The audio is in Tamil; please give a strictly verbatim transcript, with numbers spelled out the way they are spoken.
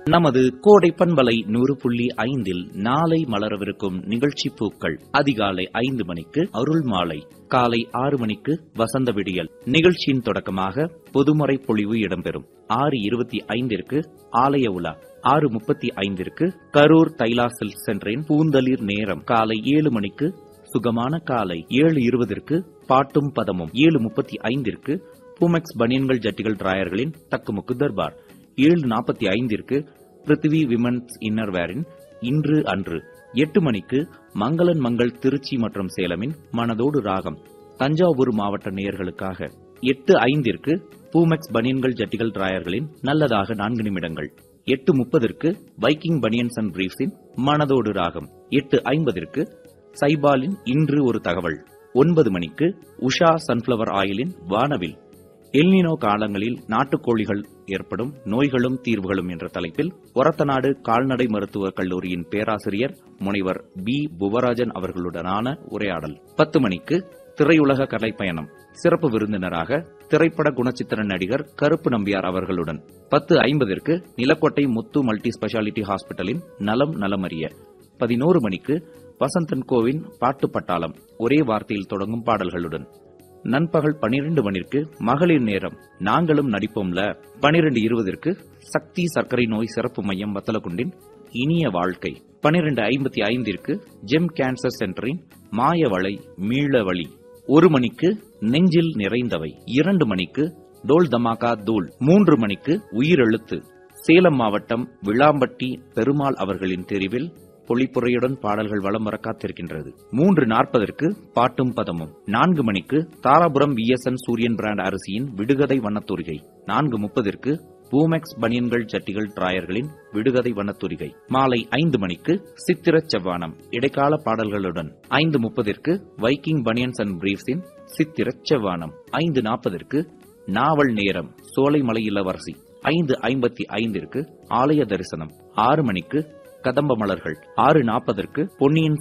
நமது கோடை பண்பலை நூறு புள்ளி ஐந்தில் நாளை மலரவிருக்கும் நிகழ்ச்சி பூக்கள். அதிகாலை ஐந்து மணிக்கு அருள் மாலை, காலை ஆறு மணிக்கு வசந்த விடியல். நிகழ்ச்சியின் தொடக்கமாக பொதுமறை பொழிவு இடம்பெறும். ஆறு இருபத்தி ஐந்திற்கு ஆலய உலா, ஆறு முப்பத்தி ஐந்திற்கு கரூர் தைலா சில்க் சென்டரின் பூந்தளிர் நேரம். காலை ஏழு மணிக்கு சுகமான காலை, ஏழு இருபதற்கு பாட்டும் பதமும், ஏழு முப்பத்தி ஐந்திற்கு பூமெக்ஸ் பனியன்கள் ஜட்டிகள் டிராயர்களின் தக்குமுக்கு தர்பார், ஏழு நாற்பத்தி ஐந்திற்கு பிருத்திவி விமன்ஸ் இன்னர்வேரின் இன்று அன்று, எட்டு மணிக்கு மங்களன் மங்கள் திருச்சி மற்றும் சேலமின் மனதோடு ராகம் தஞ்சாவூர் மாவட்ட நேயர்களுக்காக, எட்டு ஐந்திற்கு பூமெக்ஸ் பனியன்கள் ஜட்டிகள் டிராயர்களின் நல்லதாக நான்கு நிமிடங்கள், எட்டு முப்பதற்கு வைக்கிங் பனியன்ஸ் அண்ட் பிரீஃப்ஸின் மனதோடு ராகம், எட்டு ஐம்பதற்கு சைபாலின் இன்று ஒரு தகவல், ஒன்பது மணிக்கு உஷா சன்ஃபிளவர் ஆயிலின் வானவில், எல்னினோ காலங்களில் நாட்டுக்கோழிகள் ஏற்படும் நோய்களும் தீர்வுகளும் என்ற தலைப்பில் ஒரத்தநாடு கால்நடை மருத்துவக் கல்லூரியின் பேராசிரியர் முனைவர் பி புவராஜன் அவர்களுடனான உரையாடல். பத்து மணிக்கு திரையுலக கலைப்பயணம், சிறப்பு விருந்தினராக திரைப்பட குணச்சித்திர நடிகர் கருப்பு நம்பியார் அவர்களுடன். பத்து ஐம்பதற்கு நிலக்கோட்டை முத்து மல்டி ஸ்பெஷாலிட்டி ஹாஸ்பிட்டலின் நலம் நலமறிய. பதினோரு மணிக்கு வசந்தன் கோவின் பாட்டு பட்டாளம், ஒரே வார்த்தையில் தொடங்கும் பாடல்களுடன். நண்பகல் பனிரெண்டு மணிக்கு மகளிர் நேரம், நாங்களும் நடிப்போம்ல. பனிரெண்டு இருபதற்கு சக்தி சர்க்கரை நோய் சிறப்பு மையம் வத்தலகுண்டின் இனிய வாழ்க்கை. பனிரெண்டு ஐம்பத்தி ஐந்திற்கு ஜெம் கேன்சர் சென்டரின் மாயவளை மீளவழி. ஒரு மணிக்கு நெஞ்சில் நிறைந்தவை, இரண்டு மணிக்கு டோல் தமாகா தூள், மூன்று மணிக்கு உயிரெழுத்து. சேலம் மாவட்டம் விளாம்பட்டி பெருமாள் அவர்களின் தெரிவில் பொழிப்புரையுடன் பாடல்கள் வலம் வர காத்திருக்கின்றது. மூன்று நாற்பதற்கு பாட்டும் பதமும், நான்கு மணிக்கு தாராபுரம் வி எஸ் என் சூரியன் பிராண்ட் அரிசியின் விடுகதை வண்ணத்தூரிகை, நான்கு முப்பதற்கு பூமெக்ஸ் பனியன்கள் ஜட்டிகள் டிராயர்களின் விடுகதை வண்ணத்தூரிகை. மாலை ஐந்து மணிக்கு சித்திர செவ்வானம், இடைக்கால பாடல்களுடன். ஐந்து முப்பதற்கு வைக்கிங் பனியன்ஸ் அண்ட் பிரீஃப்ஸின் சித்திர செவ்வானம். ஐந்து நாற்பதற்கு நாவல் நேரம், சோலைமலை இளவரசி. ஐந்து ஐம்பத்தி ஐந்திற்கு ஆலய தரிசனம். ஆறு மணிக்கு கதம்ப மலர்கள். ஆறு நாற்பதற்கு பொன்னியின்